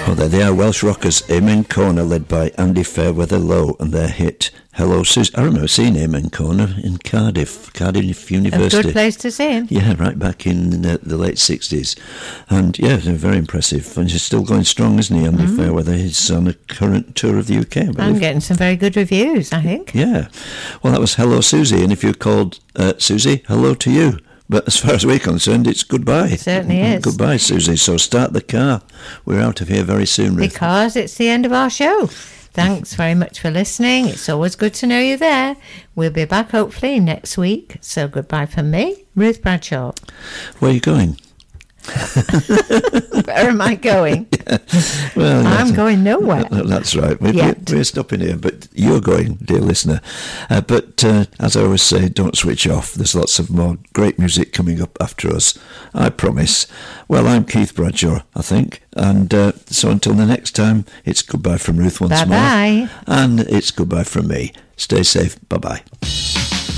Well, there they are, Welsh rockers, Amen Corner, led by Andy Fairweather Lowe, and their hit Hello Susie. I remember seeing Amen Corner in Cardiff University. A good place to see him. Yeah, right back in the late 60s. And yeah, they're very impressive. And he's still going strong, isn't he, Andy Fairweather? He's on a current tour of the UK, I believe. I'm getting some very good reviews, I think. Yeah. Well, that was Hello Susie, and if you're called Susie, hello to you. But as far as we're concerned, it's goodbye. It certainly is. Goodbye, Susie. So start the car. We're out of here very soon, Ruth. Because it's the end of our show. Thanks very much for listening. It's always good to know you're there. We'll be back hopefully next week. So goodbye from me, Ruth Bradshaw. Where are you going? Where am I going? Yeah. Well, I'm going nowhere. That's right. We're stopping here, but you're going, dear listener. But as I always say, don't switch off. There's lots of more great music coming up after us, I promise. Well, I'm Keith Bradshaw, I think. And so until the next time, it's goodbye from Ruth once more. Bye-bye. And it's goodbye from me. Stay safe. Bye-bye.